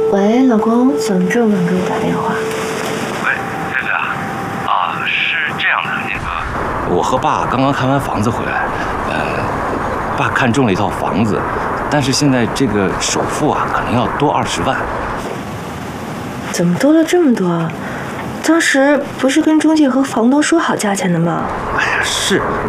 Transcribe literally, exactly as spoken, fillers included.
喂，老公，怎么这么晚给我打电话？ 喂，菲菲啊，啊，是这样的，那个，我和爸刚刚看完房子回来，呃，爸看中了一套房子，但是现在这个首付啊，可能要多二十万。 怎么多了这么多啊？当时不是跟中介和房东说好价钱的吗？ 哎呀，是。